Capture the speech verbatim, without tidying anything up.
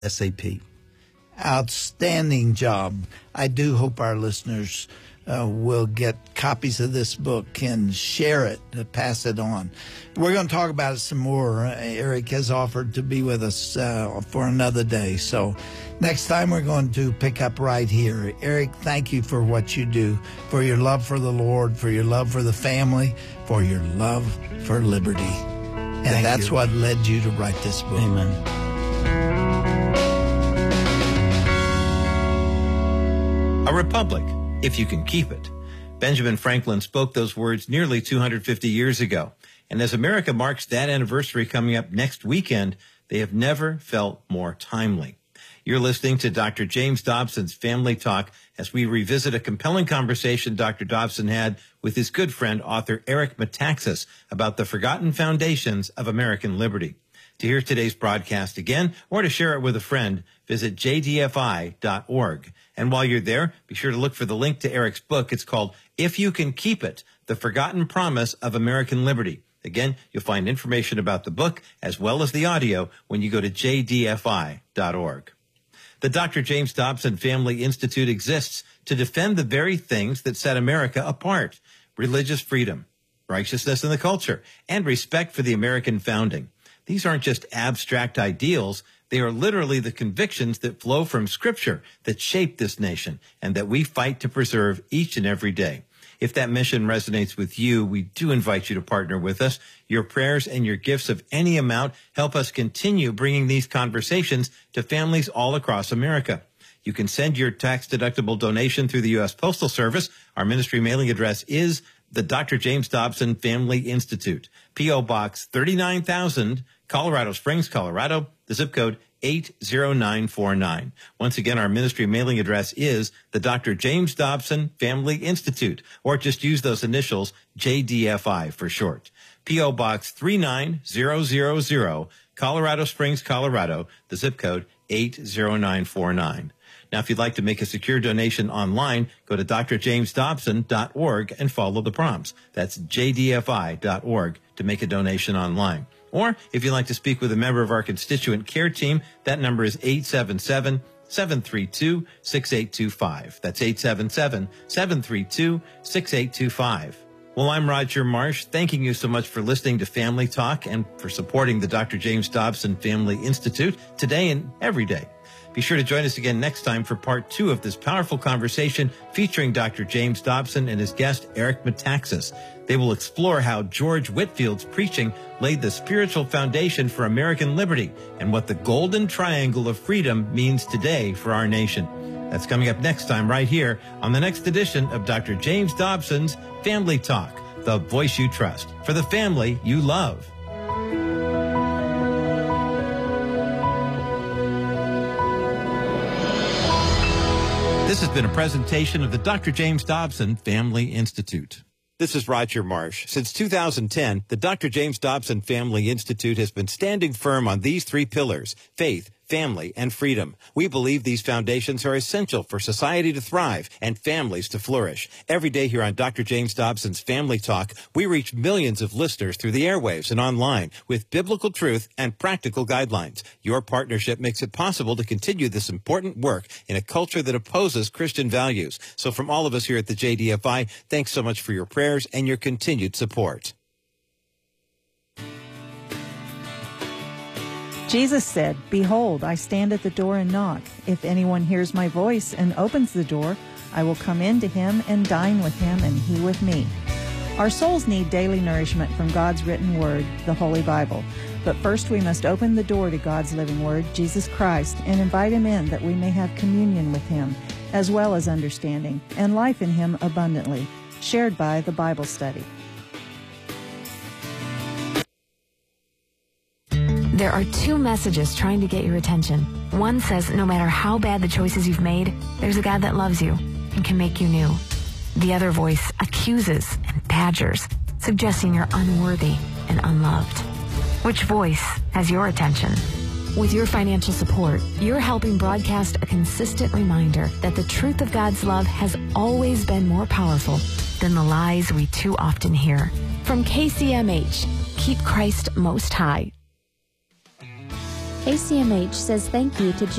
S A P. Outstanding job. I do hope our listeners uh, will get copies of this book and share it, uh, pass it on. We're going to talk about it some more. Uh, Eric has offered to be with us uh, for another day. So next time we're going to pick up right here. Eric, thank you for what you do, for your love for the Lord, for your love for the family, for your love for liberty. And thank that's you. What led you to write this book. Amen. A republic, if you can keep it. Benjamin Franklin spoke those words nearly two hundred fifty years ago. And as America marks that anniversary coming up next weekend, they have never felt more timely. You're listening to Doctor James Dobson's Family Talk as we revisit a compelling conversation Doctor Dobson had with his good friend, author Eric Metaxas, about the forgotten foundations of American liberty. To hear today's broadcast again or to share it with a friend, visit j d f i dot org. And while you're there, be sure to look for the link to Eric's book. It's called If You Can Keep It, The Forgotten Promise of American Liberty. Again, you'll find information about the book as well as the audio when you go to j d f i dot org. The Doctor James Dobson Family Institute exists to defend the very things that set America apart: religious freedom, righteousness in the culture, and respect for the American founding. These aren't just abstract ideals. They are literally the convictions that flow from Scripture that shape this nation and that we fight to preserve each and every day. If that mission resonates with you, we do invite you to partner with us. Your prayers and your gifts of any amount help us continue bringing these conversations to families all across America. You can send your tax-deductible donation through the U S Postal Service. Our ministry mailing address is the Doctor James Dobson Family Institute, P O. Box thirty-nine thousand, Colorado Springs, Colorado, the zip code eight zero nine four nine. Once again, our ministry mailing address is the Doctor James Dobson Family Institute, or just use those initials, J D F I for short. P O. Box three nine zero zero zero, Colorado Springs, Colorado, the zip code eight zero nine four nine. Now, if you'd like to make a secure donation online, go to d r james dobson dot org and follow the prompts. That's j d f i dot org to make a donation online. Or if you'd like to speak with a member of our constituent care team, that number is eight seven seven, seven three two, six eight two five. That's eight seven seven, seven three two, six eight two five. Well, I'm Roger Marsh, thanking you so much for listening to Family Talk and for supporting the Doctor James Dobson Family Institute today and every day. Be sure to join us again next time for part two of this powerful conversation featuring Doctor James Dobson and his guest, Eric Metaxas. They will explore how George Whitefield's preaching laid the spiritual foundation for American liberty and what the golden triangle of freedom means today for our nation. That's coming up next time right here on the next edition of Doctor James Dobson's Family Talk, the voice you trust for the family you love. This has been a presentation of the Doctor James Dobson Family Institute. This is Roger Marsh. Since two thousand ten, the Doctor James Dobson Family Institute has been standing firm on these three pillars: faith, family, and freedom. We believe these foundations are essential for society to thrive and families to flourish. Every day here on Doctor James Dobson's Family Talk, we reach millions of listeners through the airwaves and online with biblical truth and practical guidelines. Your partnership makes it possible to continue this important work in a culture that opposes Christian values. So from all of us here at the J D F I, thanks so much for your prayers and your continued support. Jesus said, "Behold, I stand at the door and knock. If anyone hears my voice and opens the door, I will come in to him and dine with him and he with me." Our souls need daily nourishment from God's written word, the Holy Bible. But first we must open the door to God's living word, Jesus Christ, and invite him in that we may have communion with him, as well as understanding, and life in him abundantly, shared by the Bible study. There are two messages trying to get your attention. One says no matter how bad the choices you've made, there's a God that loves you and can make you new. The other voice accuses and badgers, suggesting you're unworthy and unloved. Which voice has your attention? With your financial support, you're helping broadcast a consistent reminder that the truth of God's love has always been more powerful than the lies we too often hear. From K C M H, keep Christ most high. A C M H says thank you to